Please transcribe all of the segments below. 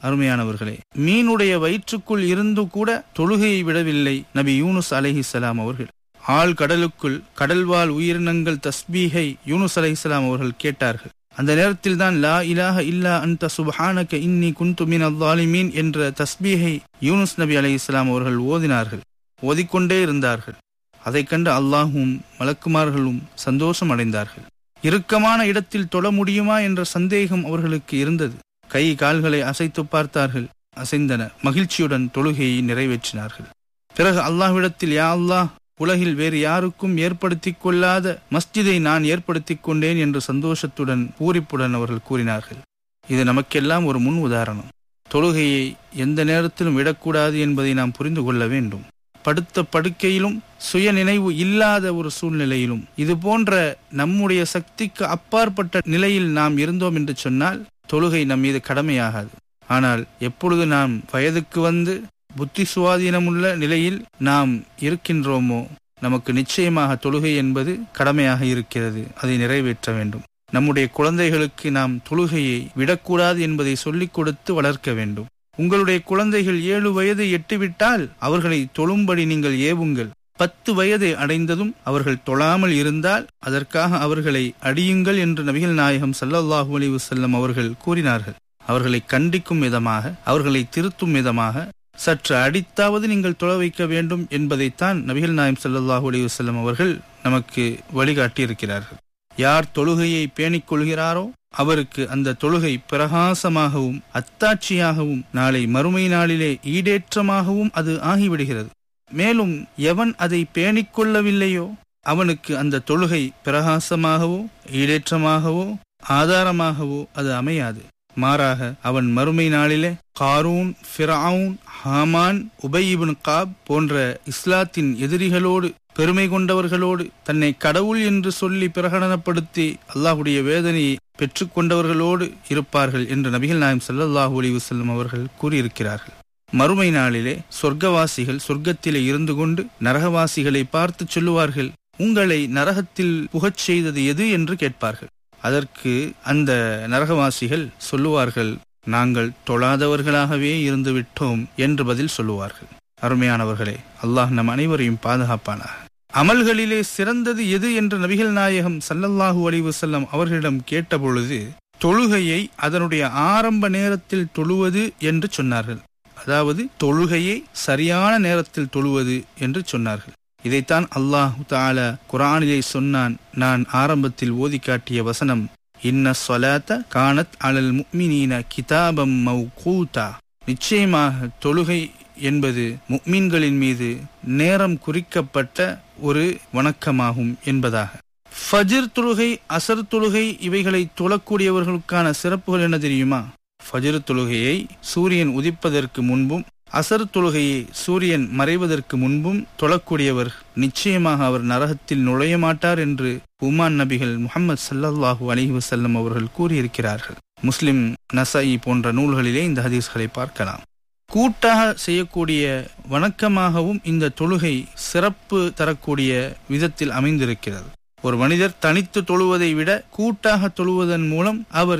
அருமையானவர்களே, மீனுடைய வயிற்றுக்குள் இருந்து கூட தொழுகையை விடவில்லை நபி யூனுஸ் அலைஹிஸ்ஸலாம் அவர்கள். ஆழ் கடலுக்குள் கடல்வாழ் உயிரினங்கள் தஸ்பீஹை யூனுஸ் அலைஹிஸ்ஸலாம் அவர்கள் கேட்டார்கள். அந்த நேரத்தில் தான் லா இலாஹ இல்லா அன்த சுப்ஹானக இன்னி குன்து மினல் ஸாலிமீன் என்ற தஸ்பீஹை யூனுஸ் நபி அலைஹிஸ்ஸலாம் அவர்கள் ஓதினார்கள். ஓதிக்கொண்டே இருந்தார்கள். அதை கண்டு அல்லாஹும் மலக்குமார்களும் சந்தோஷம் அடைந்தார்கள். இறுக்கமான இடத்தில் தொழ முடியுமா என்ற சந்தேகம் அவர்களுக்கு இருந்தது. கை கால்களை அசைத்து பார்த்தார்கள், அசைந்தன. மகிழ்ச்சியுடன் தொழுகையை நிறைவேற்றினார்கள். பிறகு அல்லாஹ்விடத்தில், யா அல்லாஹ், உலகில் வேறு யாருக்கும் ஏற்படுத்தி கொள்ளாத மஸ்ஜிதை நான் ஏற்படுத்தி கொண்டேன் என்று சந்தோஷத்துடன் பூரிப்புடன் அவர்கள் கூறினார்கள். இது நமக்கெல்லாம் ஒரு முன் உதாரணம். தொழுகையை எந்த நேரத்திலும் விடக்கூடாது என்பதை நாம் புரிந்து கொள்ள வேண்டும். படுத்த படுக்கையிலும் சுய நினைவு இல்லாத ஒரு சூழ்நிலையிலும் இது போன்ற நம்முடைய சக்திக்கு அப்பாற்பட்ட நிலையில் நாம் இருந்தோம் என்று சொன்னால் தொழுகை நம் மீது கடமையாகாது. ஆனால் எப்பொழுது நாம் வயதுக்கு வந்து புத்தி சுவாதீனமுள்ள நிலையில் நாம் இருக்கின்றோமோ நமக்கு நிச்சயமாக தொழுகை என்பது கடமையாக இருக்கிறது. அதை நிறைவேற்ற வேண்டும். நம்முடைய குழந்தைகளுக்கு நாம் தொழுகையை விடக்கூடாது என்பதை சொல்லிக் கொடுத்து வளர்க்க வேண்டும். உங்களுடைய குழந்தைகள் 7 வயது எட்டிவிட்டால் அவர்களை தொழும்படி நீங்கள் ஏவுங்கள். 10 வயதை அடைந்ததும் அவர்கள் தொழாமல் இருந்தால் அதற்காக அவர்களை அடியுங்கள் என்று நபிகள் நாயகம் ஸல்லல்லாஹு அலைஹி வஸல்லம் அவர்கள் கூறினார்கள். அவர்களை கண்டிக்கும் விதமாக, அவர்களை திருத்தும் விதமாக சற்று அடித்தாவது நீங்கள் தொழ வைக்க வேண்டும் என்பதைத்தான் நபிகள் நாயகம் ஸல்லல்லாஹு அலைஹி வஸல்லம் அவர்கள் நமக்கு வழிகாட்டி இருக்கிறார்கள். யார் தொழுகையை பேணிக் கொள்கிறாரோ அவருக்கு அந்த தொழுகை பிரகாசமாகவும் அத்தாட்சியாகவும் நாளை மறுமை நாளிலே ஈடேற்றமாகவும் அது ஆகிவிடுகிறது. மேலும் எவன் அதை பேணிக் கொள்ளவில்லையோ அவனுக்கு அந்த தொழுகை பிரகாசமாகவோ ஈடேற்றமாகவோ ஆதாரமாகவோ அது அமையாது. மாறாக அவன் மறுமை நாளிலே காரூன், ஃபிரவுன், ஹாமான், உபய் இப்னு காப் போன்ற இஸ்லாத்தின் எதிரிகளோடு, பெருமை கொண்டவர்களோடு, தன்னை கடவுள் என்று சொல்லி பிரகடனப்படுத்தி அல்லாஹ்வுடைய வேதனையை பெற்றுக்கொண்டவர்களோடு இருப்பார்கள் என்று நபிகள் நாயகம் ஸல்லல்லாஹு அலைஹி வஸல்லம் அவர்கள் கூறியிருக்கிறார்கள். மறுமை நாளிலே சொர்க்கவாசிகள் சொர்க்கத்திலே இருந்து கொண்டு நரகவாசிகளை பார்த்து சொல்லுவார்கள், உங்களை நரகத்தில் புகச் செய்தது எது என்று கேட்பார்கள். அதற்கு அந்த நரகவாசிகள் சொல்லுவார்கள், நாங்கள் தொழாதவர்களாகவே இருந்து விட்டோம் என்று பதில் சொல்லுவார்கள். அருமையானவர்களே, அல்லாஹ் நம் அனைவரையும் பாதுகாப்பானாக. அமல்களிலே சிறந்தது எது என்று நபிகள் நாயகம் ஸல்லல்லாஹு அலைஹி வஸல்லம் அவர்களிடம் கேட்டபொழுது தொழுகையை அதனுடைய ஆரம்ப நேரத்தில் தொழுவது என்று சொன்னார்கள். அதாவது தொழுகையை சரியான நேரத்தில் தொழுவது என்று சொன்னார்கள். இதைத்தான் அல்லாஹ் தஆலா குர்ஆனிலே சொன்னான். நான் ஆரம்பத்தில் ஓதி காட்டிய வசனம், இன்ன ஸலாத்த கானத் அலல் முஃமினீன கிதாபம் மவ்கூதா. நிச்சயமாக தொழுகை என்பது முஃமின்களின் மீது நேரம் குறிக்கப்பட்ட ஒரு வணக்கமாகும் என்பதாக. ஃபஜ்ர் தொழுகை, அசர் தொழுகை இவைகளை தொழக்கூடியவர்களுக்கான சிறப்புகள் என்ன தெரியுமா? ஃபஜ்ர் தொழுகையை சூரியன் உதிப்பதற்கு முன்பும் அசர் தொழுகையை சூரியன் மறைவதற்கு முன்பும் தொழக்கூடியவர் நிச்சயமாக அவர் நரகத்தில் நுழைய மாட்டார் என்று உமான் நபிகள் முஹம்மது ஸல்லல்லாஹு அலைஹி வஸல்லம் அவர்கள் கூறியிருக்கிறார்கள். முஸ்லிம், நஸாயி போன்ற நூல்களிலே இந்த ஹதீஸ்களை பார்க்கலாம். கூட்டாக செய்யக்கூடிய வணக்கமாகவும் இந்த தொழுகை சிறப்பு தரக்கூடிய விதத்தில் அமைந்திருக்கிறது. ஒரு மனிதர் தனித்து தொழுவதை விட கூட்டாக தொழுவதன் மூலம் அவர்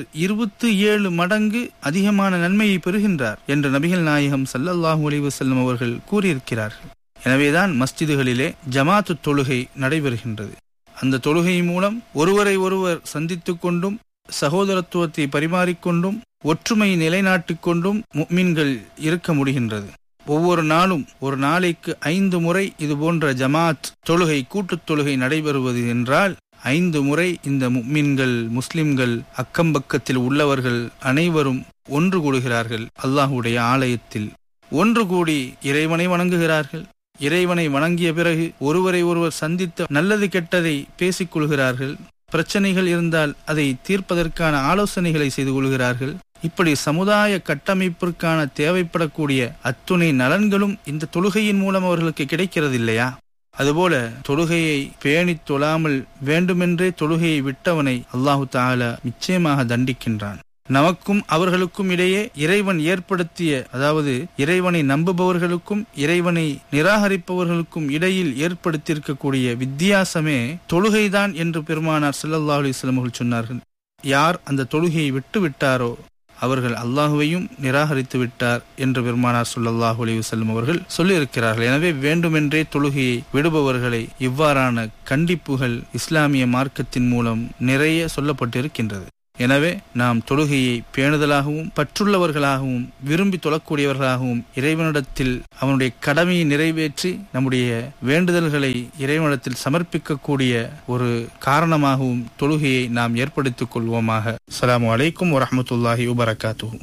27 மடங்கு அதிகமான நன்மையை பெறுகின்றார் என்று நபிகள் நாயகம் ஸல்லல்லாஹு அலைஹி வஸல்லம் அவர்கள் கூறியிருக்கிறார்கள். எனவேதான் மஸ்ஜிதுகளிலே ஜமாத்து தொழுகை நடைபெறுகின்றது. அந்த தொழுகை மூலம் ஒருவரை ஒருவர் சந்தித்துக் கொண்டும் சகோதரத்துவத்தை பரிமாறிக்கொண்டும் ஒற்றுமை நிலைநாட்டிக் கொண்டும் முஃமின்கள் இருக்க முடிகின்றது. ஒவ்வொரு நாளும் ஒரு நாளைக்கு 5 முறை இது போன்ற ஜமாத் தொழுகை, கூட்டுத் தொழுகை நடைபெறுவது என்றால் 5 முறை இந்த முஃமின்கள், முஸ்லிம்கள், அக்கம்பக்கத்தில் உள்ளவர்கள் அனைவரும் ஒன்று கூடுகிறார்கள். அல்லாஹ்வுடைய ஆலயத்தில் ஒன்று கூடி இறைவனை வணங்குகிறார்கள். இறைவனை வணங்கிய பிறகு ஒருவரை ஒருவர் சந்தித்து நல்லது கெட்டதை பேசிக் கொள்கிறார்கள். பிரச்சனைகள் இருந்தால் அதை தீர்ப்பதற்கான ஆலோசனைகளை செய்து கொள்கிறார்கள். இப்படி சமுதாய கட்டமைப்பிற்கான தேவைப்படக்கூடிய அத்துணை நலன்களும் இந்த தொழுகையின் மூலம் அவர்களுக்கு கிடைக்கிறது இல்லையா? அதுபோல தொழுகையை பேணித் தொழாமல் வேண்டுமென்றே தொழுகையை விட்டவனை அல்லாஹு தஆலா நிச்சயமாக தண்டிக்கின்றான். நமக்கும் அவர்களுக்கும் இடையே இறைவன் ஏற்படுத்திய, அதாவது இறைவனை நம்புபவர்களுக்கும் இறைவனை நிராகரிப்பவர்களுக்கும் இடையில் ஏற்படுத்தியிருக்கக்கூடிய வித்தியாசமே தொழுகைதான் என்று பெருமானார் ஸல்லல்லாஹு அலைஹி வஸல்லம் அவர்கள் சொன்னார்கள். யார் அந்த தொழுகையை விட்டு விட்டாரோ அவர்கள் அல்லாஹுவையும் நிராகரித்து விட்டார் என்று பெருமானார் ஸல்லல்லாஹு அலைஹி வஸல்லம் அவர்கள் சொல்லியிருக்கிறார்கள். எனவே வேண்டுமென்றே தொழுகையை விடுபவர்களை இவ்வாறான கண்டிப்புகள் இஸ்லாமிய மார்க்கத்தின் மூலம் நிறைய சொல்லப்பட்டிருக்கின்றது. எனவே நாம் தொழுகையை பேணுதலாகவும் பற்றுள்ளவர்களாகவும் விரும்பி தொழக்கூடியவர்களாகவும் இறைவனிடத்தில் அவனுடைய கடமையை நிறைவேற்றி நம்முடைய வேண்டுதல்களை இறைவனிடத்தில் சமர்ப்பிக்கக்கூடிய ஒரு காரணமாகவும் தொழுகையை நாம் ஏற்படுத்திக் கொள்வோமாக. அஸ்ஸலாமு அலைக்கும் வரஹ்மத்துல்லாஹி வபரகாத்துஹு.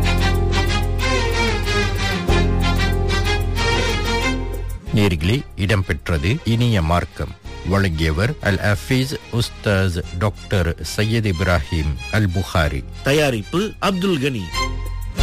நேர்களே, இடம்பெற்றது இனிய மார்க்கம். வழங்கியவர் அல் ஹஃபீஸ் உஸ்தாஸ் டாக்டர் சையத் இப்ராஹிம் அல் புகாரி. தயாரிப்பு அப்துல் கனி.